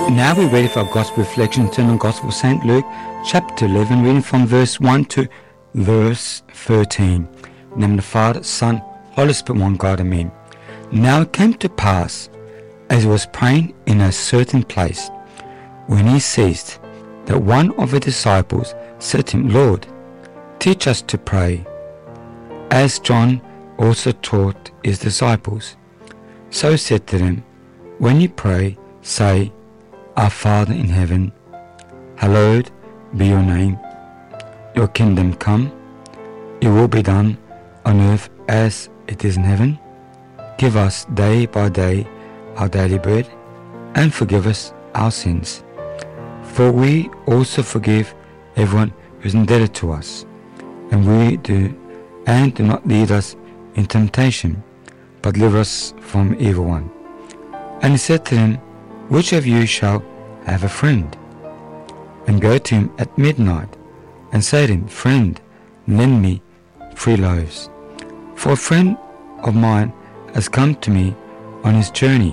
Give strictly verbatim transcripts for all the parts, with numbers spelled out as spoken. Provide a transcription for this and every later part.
Now we're ready for our Gospel reflection. Turn on Gospel of Saint Luke, chapter eleven, reading from verse one to verse thirteen. In the name of the Father, Son, Holy Spirit, one God, Amen. Now it came to pass, as he was praying in a certain place, when he ceased, that one of the disciples said to him, Lord, teach us to pray, as John also taught his disciples. So he said to them, when you pray, say, Our Father in heaven, hallowed be your name. Your kingdom come, your will be done on earth as it is in heaven. Give us day by day our daily bread, and forgive us our sins. For we also forgive everyone who is indebted to us. And we do, and do not lead us in temptation, but deliver us from evil one. And he said to them, which of you shall have a friend, and go to him at midnight, and say to him, Friend, lend me three loaves, for a friend of mine has come to me on his journey,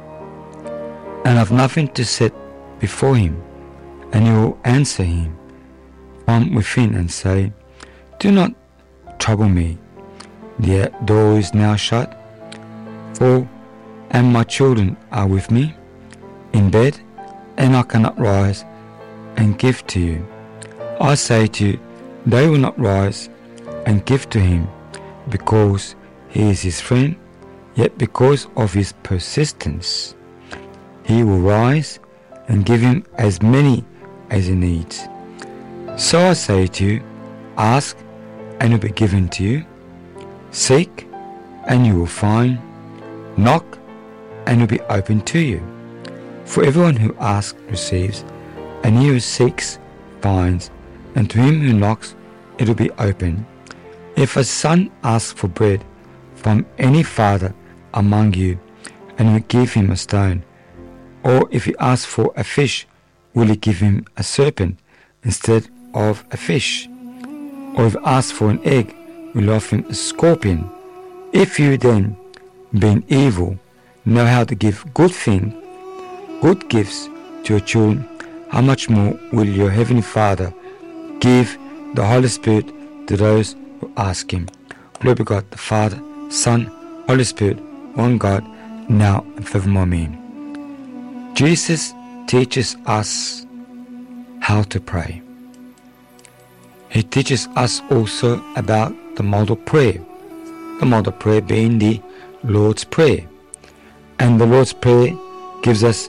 and I've nothing to set before him. And he will answer him from within and say, Do not trouble me, the door is now shut, for and my children are with me in bed, and I cannot rise and give to you. I say to you, they will not rise and give to him, because he is his friend, yet because of his persistence, he will rise and give him as many as he needs. So I say to you, ask, and it will be given to you. Seek, and you will find. Knock, and it will be opened to you. For everyone who asks receives, and he who seeks finds, and to him who knocks it will be opened. If a son asks for bread from any father among you, and he will give him a stone, or if he asks for a fish, will he give him a serpent instead of a fish? Or if he asks for an egg, will he offer him a scorpion? If you then, being evil, know how to give good things, good gifts to your children, how much more will your heavenly Father give the Holy Spirit to those who ask him? Glory be to God, the Father, Son, Holy Spirit, one God, now and forevermore. Amen. Jesus teaches us how to pray. He teaches us also about the model prayer. The model prayer being the Lord's Prayer. And the Lord's Prayer gives us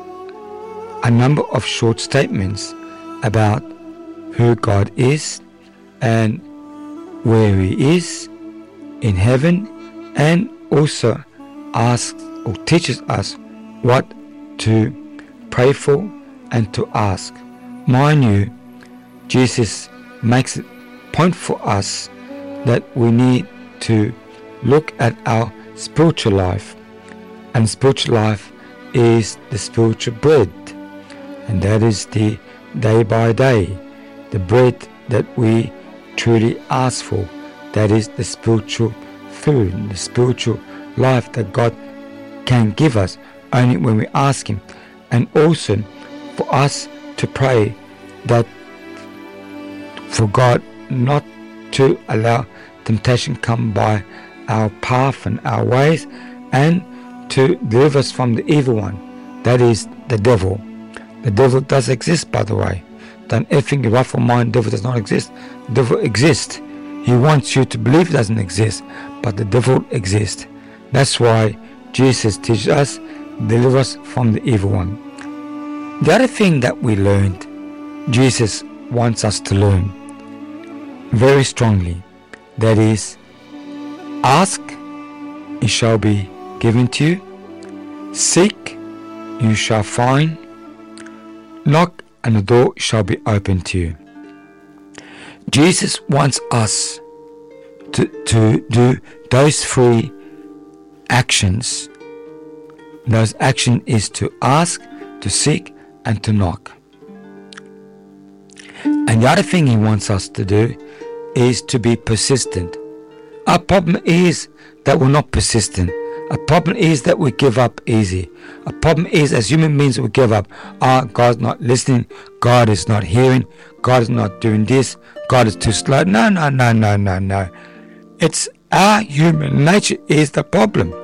a number of short statements about who God is and where He is in heaven, and also asks or teaches us what to pray for and to ask. Mind you, Jesus makes it point for us that we need to look at our spiritual life, and spiritual life is the spiritual bread, and that is the day by day, the bread that we truly ask for. That is the spiritual food, the spiritual life that God can give us only when we ask Him. And also for us to pray that for God not to allow temptation come by our path and our ways, and to deliver us from the evil one, that is the devil. The devil does exist, by the way. Don't ever think your rightful mind, the devil does not exist. The devil exists. He wants you to believe it doesn't exist, but the devil exists. That's why Jesus teaches us, deliver us from the evil one. The other thing that we learned, Jesus wants us to learn very strongly, that is, ask, it shall be given to you. Seek, you shall find. Knock, and the door shall be opened to you. Jesus wants us to, to do those three actions. Those actions is to ask, to seek, and to knock. And the other thing He wants us to do is to be persistent. Our problem is that we're not persistent. A problem is that we give up easy. A problem is as human beings we give up. Ah, God's not listening. God is not hearing. God is not doing this. God is too slow. No, no, no, no, no, no. It's our human nature is the problem.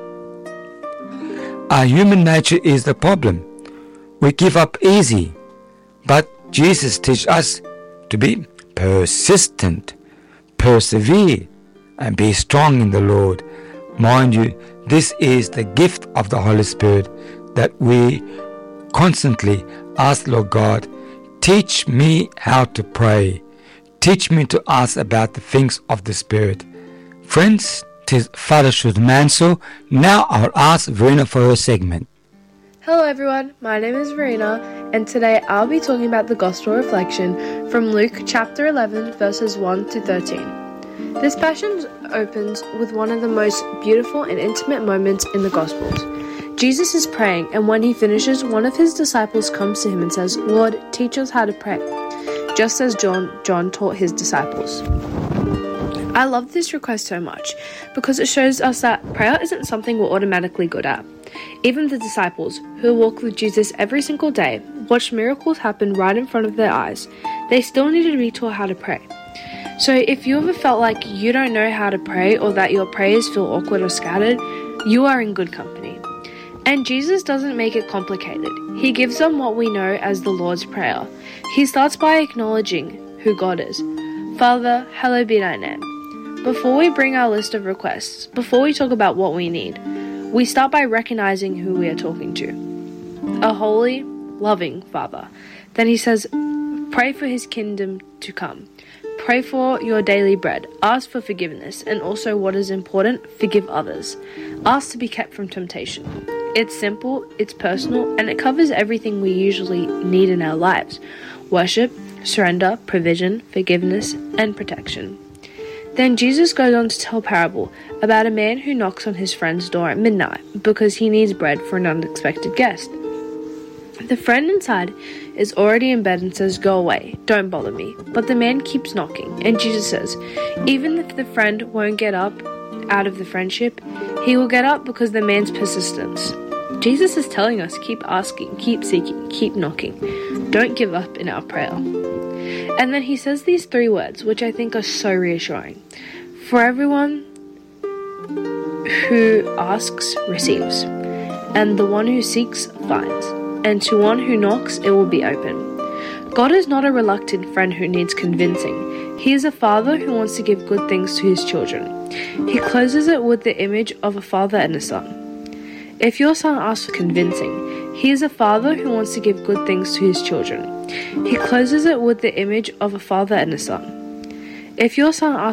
Our human nature is the problem. We give up easy. But Jesus teaches us to be persistent, persevere, and be strong in the Lord. Mind you, this is the gift of the Holy Spirit that we constantly ask, Lord God, teach me how to pray. Teach me to ask about the things of the Spirit. Friends, 'tis Father Shud Mansell. Now I'll ask Verena for her segment. Hello everyone, my name is Verena, and today I'll be talking about the Gospel reflection from Luke chapter eleven verses one to thirteen. This passage opens with one of the most beautiful and intimate moments in the Gospels. Jesus is praying, and when he finishes, one of his disciples comes to him and says, "Lord, teach us how to pray," just as John, John taught his disciples. I love this request so much because it shows us that prayer isn't something we're automatically good at. Even the disciples, who walk with Jesus every single day, watch miracles happen right in front of their eyes. They still needed to be taught how to pray. So if you ever felt like you don't know how to pray or that your prayers feel awkward or scattered, you are in good company. And Jesus doesn't make it complicated. He gives them what we know as the Lord's Prayer. He starts by acknowledging who God is. Father, hallowed be thy name. Before we bring our list of requests, before we talk about what we need, we start by recognizing who we are talking to. A holy, loving Father. Then he says, pray for his kingdom to come. Pray for your daily bread. Ask for forgiveness. And also what is important, forgive others. Ask to be kept from temptation. It's simple, it's personal, and it covers everything we usually need in our lives. Worship, surrender, provision, forgiveness, and protection. Then Jesus goes on to tell a parable about a man who knocks on his friend's door at midnight because he needs bread for an unexpected guest. The friend inside is already in bed and says, "Go away, don't bother me." But the man keeps knocking, and Jesus says, even if the friend won't get up out of the friendship, he will get up because the man's persistence. Jesus is telling us, keep asking, keep seeking, keep knocking. Don't give up in our prayer. And then he says these three words, which I think are so reassuring. For everyone who asks, receives. And the one who seeks, finds. And to one who knocks, it will be open. God is not a reluctant friend who needs convincing. He is a father who wants to give good things to his children. He closes it with the image of a father and a son. If your son asks for convincing, he is a father who wants to give good things to his children. He closes it with the image of a father and a son. If your son asks